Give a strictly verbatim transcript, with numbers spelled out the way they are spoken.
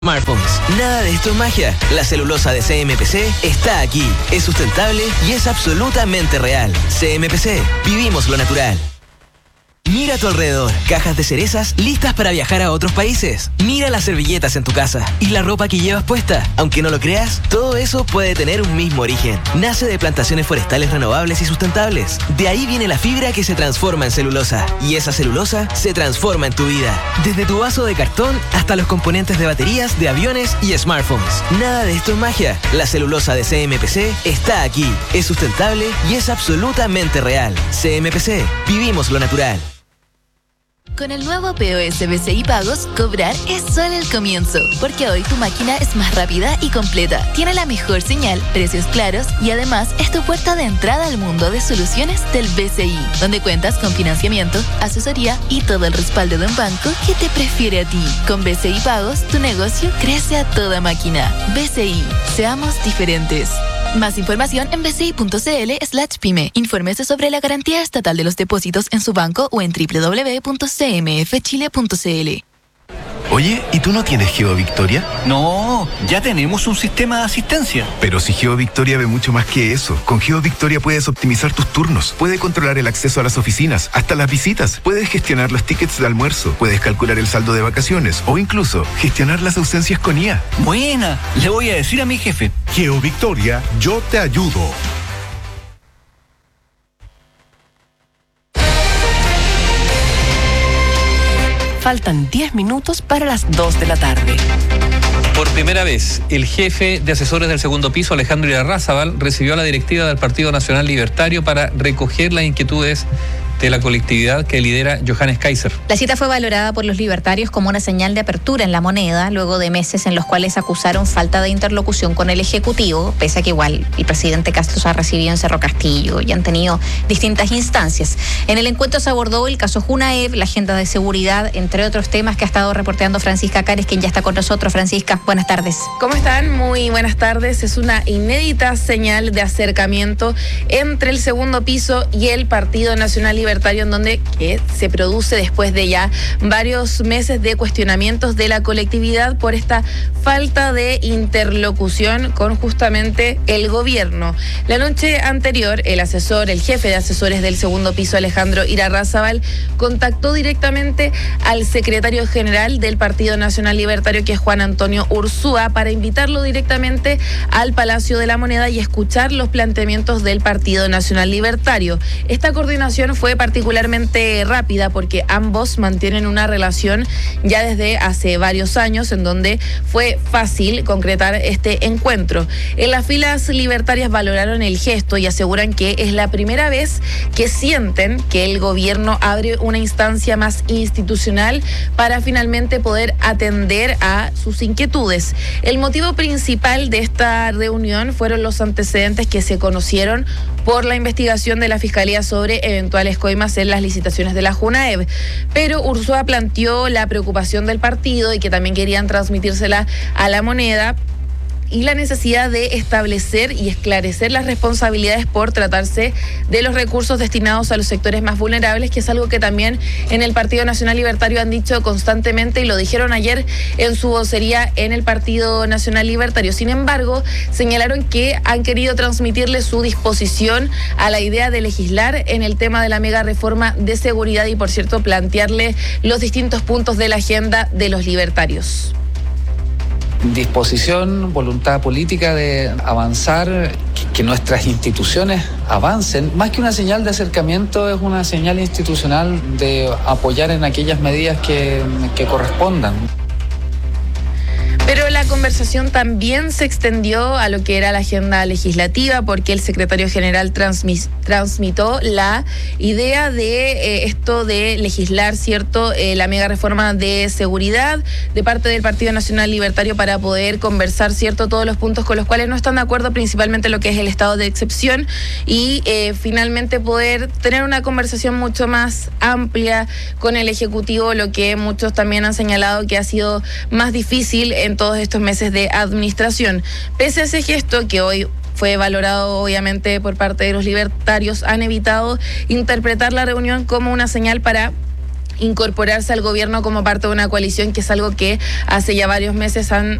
Smartphones. Nada de esto es magia. La celulosa de C M P C está aquí. Es sustentable y es absolutamente real. C M P C. Vivimos lo natural. Mira a tu alrededor. Cajas de cerezas listas para viajar a otros países. Mira las servilletas en tu casa y la ropa que llevas puesta. Aunque no lo creas, todo eso puede tener un mismo origen. Nace de plantaciones forestales renovables y sustentables. De ahí viene la fibra que se transforma en celulosa. Y esa celulosa se transforma en tu vida. Desde tu vaso de cartón hasta los componentes de baterías, de aviones y smartphones. Nada de esto es magia. La celulosa de C M P C está aquí. Es sustentable y es absolutamente real. C M P C. Vivimos lo natural. Con el nuevo P O S B C I Pagos, cobrar es solo el comienzo, porque hoy tu máquina es más rápida y completa, tiene la mejor señal, precios claros y además es tu puerta de entrada al mundo de soluciones del B C I, donde cuentas con financiamiento, asesoría y todo el respaldo de un banco que te prefiere a ti. Con B C I Pagos, tu negocio crece a toda máquina. B C I, seamos diferentes. Más información en bci.cl slash pyme. Infórmese sobre la garantía estatal de los depósitos en su banco o en doble u doble u doble u punto c m f chile punto c l. Oye, ¿y tú no tienes GeoVictoria? No, ya tenemos un sistema de asistencia. Pero si GeoVictoria ve mucho más que eso. Con GeoVictoria puedes optimizar tus turnos, puedes controlar el acceso a las oficinas, hasta las visitas, puedes gestionar los tickets de almuerzo, puedes calcular el saldo de vacaciones o incluso gestionar las ausencias con I A. Buena, le voy a decir a mi jefe. GeoVictoria, yo te ayudo. Faltan diez minutos para las dos de la tarde. Por primera vez, el jefe de asesores del segundo piso, Alejandro Irarrázaval, recibió la directiva del Partido Nacional Libertario para recoger las inquietudes de la colectividad que lidera Johannes Kaiser. La cita fue valorada por los libertarios como una señal de apertura en la moneda, luego de meses en los cuales acusaron falta de interlocución con el Ejecutivo, pese a que igual el presidente Castro se ha recibido en Cerro Castillo y han tenido distintas instancias. En el encuentro se abordó el caso Junaev, la agenda de seguridad, entre otros temas que ha estado reporteando Francisca Cares, quien ya está con nosotros. Francisca, buenas tardes. ¿Cómo están? Muy buenas tardes. Es una inédita señal de acercamiento entre el segundo piso y el Partido Nacional Libertario, en donde que se produce después de ya varios meses de cuestionamientos de la colectividad por esta falta de interlocución con justamente el gobierno. La noche anterior, el asesor, el jefe de asesores del segundo piso, Alejandro Irarrázaval, contactó directamente al secretario general del Partido Nacional Libertario, que es Juan Antonio Ursúa, para invitarlo directamente al Palacio de la Moneda y escuchar los planteamientos del Partido Nacional Libertario. Esta coordinación fue particularmente rápida porque ambos mantienen una relación ya desde hace varios años, en donde fue fácil concretar este encuentro. En las filas libertarias valoraron el gesto y aseguran que es la primera vez que sienten que el gobierno abre una instancia más institucional para finalmente poder atender a sus inquietudes. El motivo principal de esta reunión fueron los antecedentes que se conocieron por la investigación de la Fiscalía sobre eventuales coimas en las licitaciones de la Junaev. Pero Ursúa planteó la preocupación del partido y que también querían transmitírsela a la Moneda, y la necesidad de establecer y esclarecer las responsabilidades por tratarse de los recursos destinados a los sectores más vulnerables, que es algo que también en el Partido Nacional Libertario han dicho constantemente y lo dijeron ayer en su vocería en el Partido Nacional Libertario. Sin embargo, señalaron que han querido transmitirle su disposición a la idea de legislar en el tema de la mega reforma de seguridad y, por cierto, plantearle los distintos puntos de la agenda de los libertarios. Disposición, voluntad política de avanzar, que, que nuestras instituciones avancen. Más que una señal de acercamiento, es una señal institucional de apoyar en aquellas medidas que, que correspondan. Pero la conversación también se extendió a lo que era la agenda legislativa, porque el secretario general transmis, transmitió la idea de eh, esto de legislar, ¿cierto?, eh, la mega reforma de seguridad de parte del Partido Nacional Libertario para poder conversar, ¿cierto?, todos los puntos con los cuales no están de acuerdo, principalmente lo que es el estado de excepción, y eh, finalmente poder tener una conversación mucho más amplia con el Ejecutivo, lo que muchos también han señalado que ha sido más difícil en todos estos meses de administración. Pese a ese gesto que hoy fue valorado obviamente por parte de los libertarios, han evitado interpretar la reunión como una señal para incorporarse al gobierno como parte de una coalición, que es algo que hace ya varios meses han